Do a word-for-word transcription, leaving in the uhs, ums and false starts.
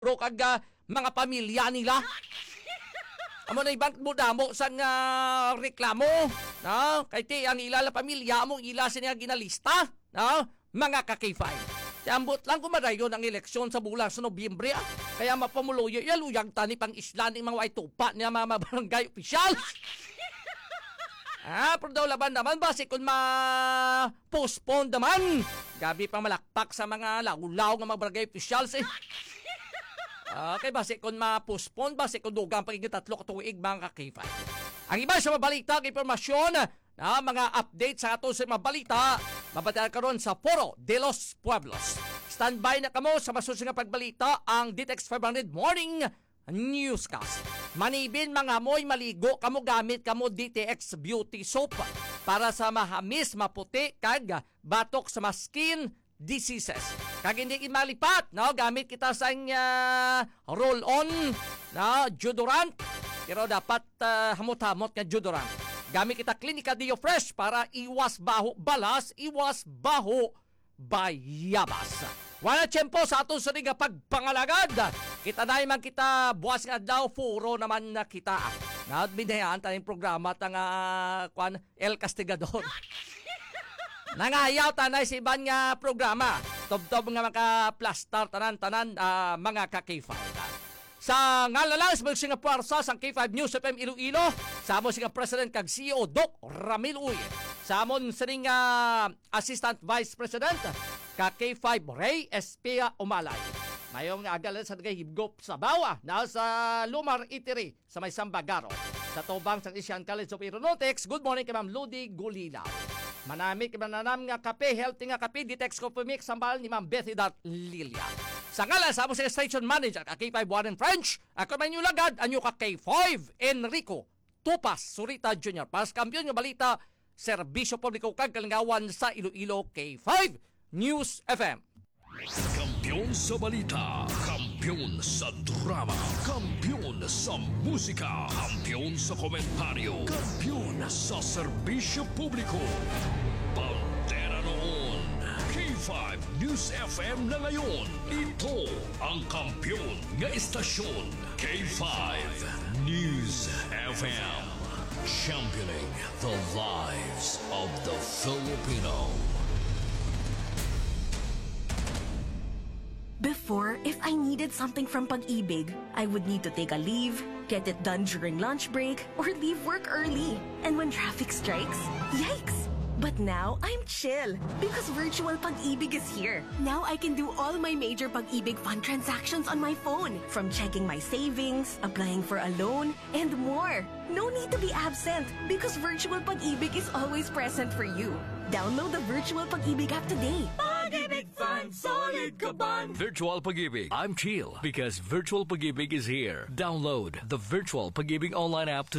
Ro kag ah, mga pamilya nila. Amo na ibang mo damo sa nga reklamo, no? Kay ti ang ilala pamilya mo ila siya ginalista, no? Mga ka-K five. Ambot lang kumadayon ang eleksyon sa bulan sa Nobyembre. Ah. Kaya mapamuluyo yaluyag tani pang isla ni mga way tupa niya mga barangay officials. Ah, pero daw laban naman base kung ma-postpone naman. Gabi pang malakpak sa mga laulaw ng mga barangay officials eh. Okay, base kung ma-postpone, base kung dugang pagiging tatlo katuig mga ka-K five. Ang iba sa mabalita, informasyon na mga update sa ato sa mabalita, mabatala karon sa Foro de los Pueblos. Standby na kamo sa masusunod nga pagbalita ang D T X five hundred Morning Newscast. Manibin mga moy maligo kamo gamit kamo D T X Beauty Soap para sa mahamis, maputi kag batok sa mga skin diseases. Kag hindi malipat, no, gamit kita sa uh, roll-on na deodorant. Pero dapat uh, hamot-hamot nga deodorant. Gamit kita Clinica Dio Fresh para iwas baho balas, iwas baho bayabas. Wala tiyempo sa aton sa nga pagpangalagad. Kita na man kita buwas nga daw furo naman na kita. Na binayaan tayong programa tang uh, kwan El Castigador. Nangayaw tanay sa ibang nga programa. Tob-tob nga maka-plastar tanan-tanan uh, mga ka-K five. Sa ngalalang sa mga puwersa sa K five News F M Iloilo, sa amon singa President kag C E O Doc Ramil Uy. Sa amon sining uh, Assistant Vice President ka K five Ray Espia Umalay. Mayong agalan sa nagahibgop sa bawa na sa Lumar Itiri sa may Sambagaro. Sa tubang sa Asian College of Aeronautics, good morning kay Ma'am Ludi Gulila. Manami kay mananam nga kape, healthy nga kape, Ditex Coffee Mix, sambal ni Ma'am Bethy Dot Lilia. Sa ngalan sa among station manager ka K five Warren French, ako man yung lagad, anyo ka K five Enrico Tupas Surita Junior Para sa kampiyon nga balita, serbisyo publiko kag kalingawan sa Iloilo K five News F M. Kampiyon sa balita, kampiyon sa drama, kampiyon sa musika, kampiyon sa komentaryo, kampiyon sa serbisyo publiko. Pantera noon, K five News F M na ngayon. Ito ang kampiyon nga istasyon, K five News F M. Championing the lives of the Filipino. Before, if I needed something from Pag-ibig, I would need to take a leave, get it done during lunch break, or leave work early. And when traffic strikes, yikes! But now, I'm chill because virtual Pag-ibig is here. Now I can do all my major Pag-ibig fund transactions on my phone, from checking my savings, applying for a loan, and more. No need to be absent because virtual Pag-ibig is always present for you. Download the virtual Pag-ibig app today. Pag-ibig Fund, solid ka ban! Virtual Pag-ibig. I'm chill because Virtual Pag-ibig is here. Download the Virtual Pag-ibig online app today.